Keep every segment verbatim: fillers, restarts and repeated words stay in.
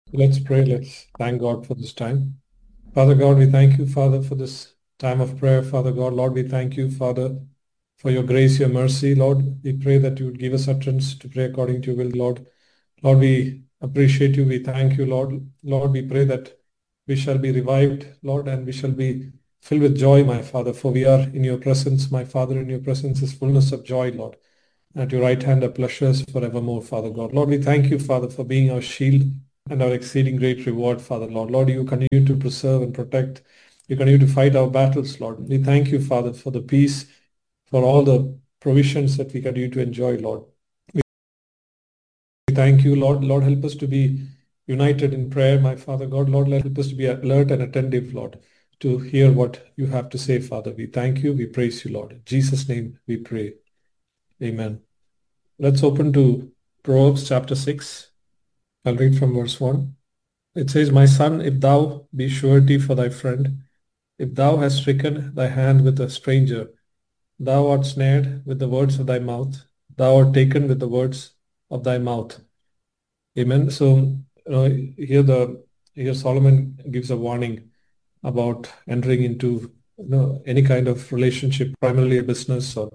Let's pray. Let's thank God for this time. Father God, we thank you, Father, for this time of prayer. Father God, Lord, we thank you, Father, for your grace, your mercy. Lord, we pray that you would give us utterance to pray according to your will, Lord. Lord, we appreciate you. We thank you, Lord. Lord, we pray that we shall be revived, Lord, and we shall be filled with joy, my Father, for we are in your presence, my Father. In your presence is fullness of joy, Lord. At your right hand are pleasures forevermore, Father God. Lord, we thank you, Father, for being our shield and our exceeding great reward, Father, Lord. Lord, you continue to preserve and protect. You continue to fight our battles, Lord. We thank you, Father, for the peace, for all the provisions that we continue to enjoy, Lord. We thank you, Lord. Lord, help us to be united in prayer, my Father God. Lord, help us to be alert and attentive, Lord, to hear what you have to say, Father. We thank you. We praise you, Lord. In Jesus' name we pray. Amen. Let's open to Proverbs chapter six. I'll read from verse one. It says, My son, if thou be surety for thy friend, if thou hast stricken thy hand with a stranger, thou art snared with the words of thy mouth, thou art taken with the words of thy mouth. Amen. So, you know, here the here Solomon gives a warning about entering into you know any kind of relationship, primarily a business or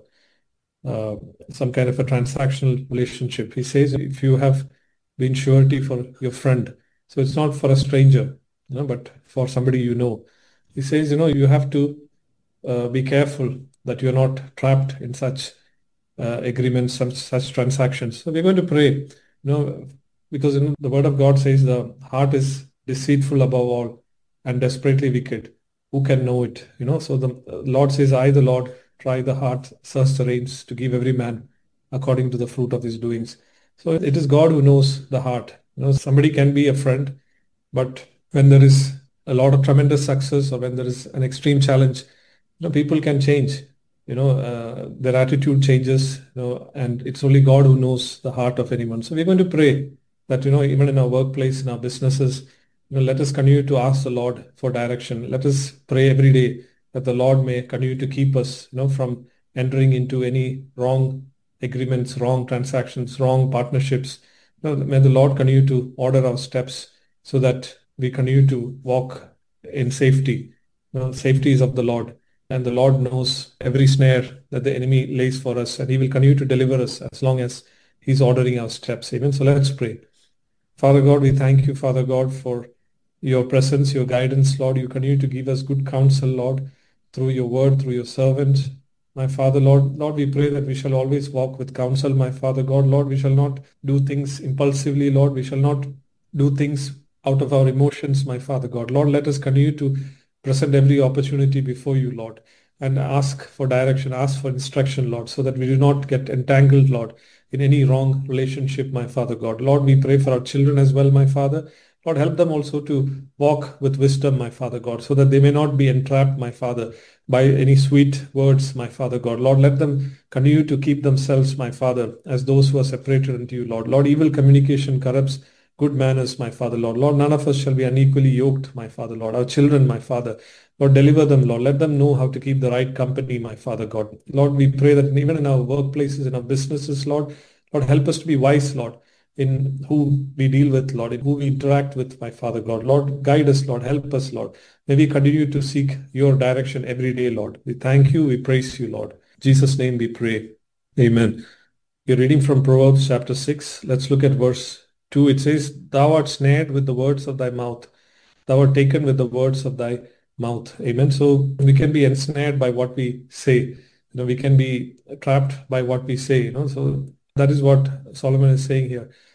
uh, some kind of a transactional relationship. He says, if you have been surety for your friend, so it's not for a stranger, you know, but for somebody you know. He says, you know, you have to uh, be careful that you're not trapped in such uh, agreements, such, such transactions. So we're going to pray, you know, because you know, the word of God says the heart is deceitful above all and desperately wicked. Who can know it? You know, so the uh, Lord says, I, the Lord, try the heart, search the reins to give every man according to the fruit of his doings. So it is God who knows the heart. You know, somebody can be a friend, but when there is a lot of tremendous success or when there is an extreme challenge, you know, people can change. You know, uh, their attitude changes. You know, and it's only God who knows the heart of anyone. So we're going to pray that you know, even in our workplace, in our businesses, you know, let us continue to ask the Lord for direction. Let us pray every day that the Lord may continue to keep us, you know, from entering into any wrong agreements, wrong transactions, wrong partnerships. You know, may the Lord continue to order our steps so that we continue to walk in safety. You know, safety is of the Lord, and the Lord knows every snare that the enemy lays for us, and He will continue to deliver us as long as He's ordering our steps. Amen. So let's pray. Father God, we thank you, Father God, for your presence, your guidance, Lord. You continue to give us good counsel, Lord, through your word, through your servant. My Father, Lord, Lord, we pray that we shall always walk with counsel, my Father God. Lord, we shall not do things impulsively, Lord. We shall not do things out of our emotions, my Father God. Lord, let us continue to present every opportunity before you, Lord, and ask for direction, ask for instruction, Lord, so that we do not get entangled, Lord, in any wrong relationship, my Father God. Lord, we pray for our children as well, my Father. Lord, help them also to walk with wisdom, my Father God, so that they may not be entrapped, my Father, by any sweet words, my Father God. Lord, let them continue to keep themselves, my Father, as those who are separated unto you, Lord. Lord, evil communication corrupts good manners, my Father, Lord. Lord, none of us shall be unequally yoked, my Father, Lord. Our children, my Father, Lord, deliver them, Lord. Let them know how to keep the right company, my Father God. Lord, we pray that even in our workplaces, in our businesses, Lord, Lord, help us to be wise, Lord, in who we deal with, Lord, in who we interact with, my Father God. Lord, guide us, Lord. Help us, Lord. May we continue to seek your direction every day, Lord. We thank you. We praise you, Lord. In Jesus' name we pray. Amen. We're reading from Proverbs chapter six. Let's look at verse two. It says, Thou art snared with the words of thy mouth. Thou art taken with the words of thy mouth. Amen. So we can be ensnared by what we say. You know, we can be trapped by what we say. You know, so that is what Solomon is saying here.